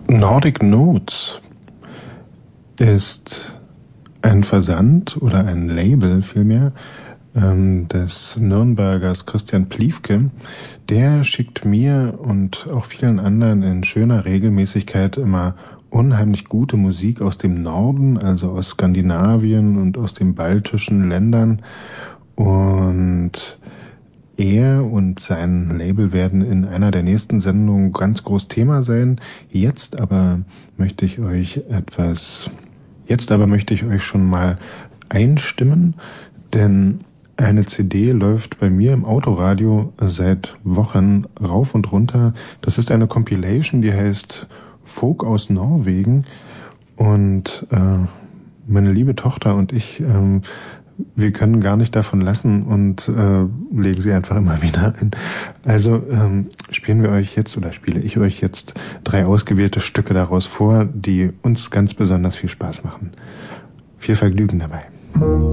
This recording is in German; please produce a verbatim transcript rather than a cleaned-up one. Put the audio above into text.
Nordic Notes ist ein Versand oder ein Label vielmehr ähm, des Nürnbergers Christian Pliefke. Der schickt mir und auch vielen anderen in schöner Regelmäßigkeit immer unheimlich gute Musik aus dem Norden, also aus Skandinavien und aus den baltischen Ländern. Und er und sein Label werden in einer der nächsten Sendungen ganz groß Thema sein. Jetzt aber möchte ich euch etwas, jetzt aber möchte ich euch schon mal einstimmen, denn eine C D läuft bei mir im Autoradio seit Wochen rauf und runter. Das ist eine Compilation, die heißt Folk aus Norwegen, und äh, meine liebe Tochter und ich, äh, wir können gar nicht davon lassen und äh, legen sie einfach immer wieder ein. Also ähm, spielen wir euch jetzt oder spiele ich euch jetzt drei ausgewählte Stücke daraus vor, die uns ganz besonders viel Spaß machen. Viel Vergnügen dabei.